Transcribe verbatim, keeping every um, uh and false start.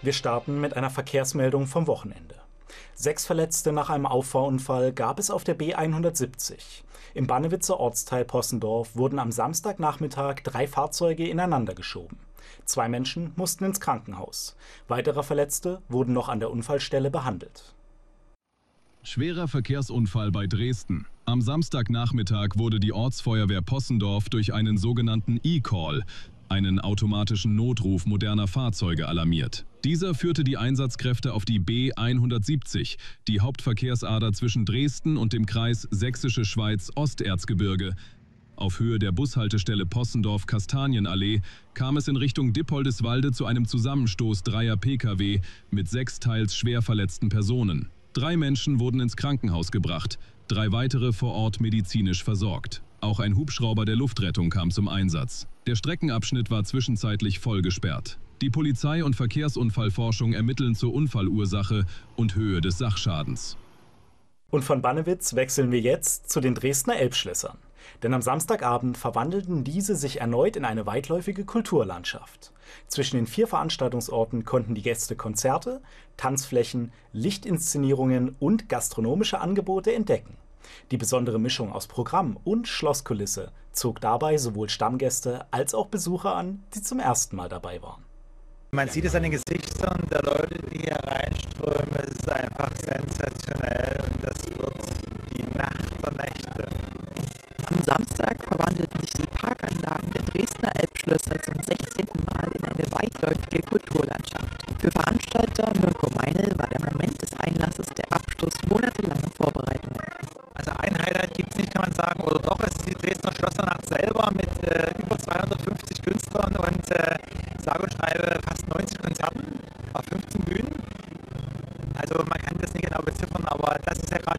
Wir starten mit einer Verkehrsmeldung vom Wochenende. Sechs Verletzte nach einem Auffahrunfall gab es auf der B hundertsiebzig. Im Bannewitzer Ortsteil Possendorf wurden am Samstagnachmittag drei Fahrzeuge ineinander geschoben. Zwei Menschen mussten ins Krankenhaus. Weitere Verletzte wurden noch an der Unfallstelle behandelt. Schwerer Verkehrsunfall bei Dresden. Am Samstagnachmittag wurde die Ortsfeuerwehr Possendorf durch einen sogenannten E-Call, einen automatischen Notruf moderner Fahrzeuge, alarmiert. Dieser führte die Einsatzkräfte auf die B hundertsiebzig, die Hauptverkehrsader zwischen Dresden und dem Kreis Sächsische Schweiz-Osterzgebirge. Auf Höhe der Bushaltestelle Possendorf-Kastanienallee kam es in Richtung Dippoldiswalde zu einem Zusammenstoß dreier Pkw mit sechs teils schwer verletzten Personen. Drei Menschen wurden ins Krankenhaus gebracht, drei weitere vor Ort medizinisch versorgt. Auch ein Hubschrauber der Luftrettung kam zum Einsatz. Der Streckenabschnitt war zwischenzeitlich voll gesperrt. Die Polizei und Verkehrsunfallforschung ermitteln zur Unfallursache und Höhe des Sachschadens. Und von Bannewitz wechseln wir jetzt zu den Dresdner Elbschlössern. Denn am Samstagabend verwandelten diese sich erneut in eine weitläufige Kulturlandschaft. Zwischen den vier Veranstaltungsorten konnten die Gäste Konzerte, Tanzflächen, Lichtinszenierungen und gastronomische Angebote entdecken. Die besondere Mischung aus Programm und Schlosskulisse zog dabei sowohl Stammgäste als auch Besucher an, die zum ersten Mal dabei waren. Man sieht es an den Gesichtern der Leute, die hier reinströmen. Es ist einfach sensationell und das wird die Nacht der Nächte. Am Samstag verwandelten sich die Parkanlagen der Dresdner Elbschlösser zum sechzehnten Mal in eine weitläufige Kulturlandschaft. Für Veranstalter Mirko Meinl war der Moment des Einlasses der Abschluss monatelanger Vorbereitungen. Also ein Highlight gibt es nicht, kann man sagen, oder doch, es ist die Dresdner Schlossernacht selber mit äh, über zweihundertfünfzig Künstlern und äh, sage und schreibe fast neunzig Konzerten auf fünfzehn Bühnen. Also man